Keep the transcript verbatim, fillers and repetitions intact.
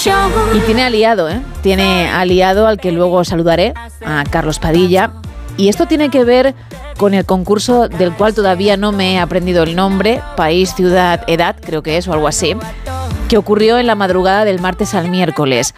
Y tiene aliado, ¿eh? Tiene aliado al que luego saludaré, a Carlos Padilla. Y esto tiene que ver con el concurso del cual todavía no me he aprendido el nombre, País, Ciudad, Edad, creo que es, o algo así, que ocurrió en la madrugada del martes al miércoles.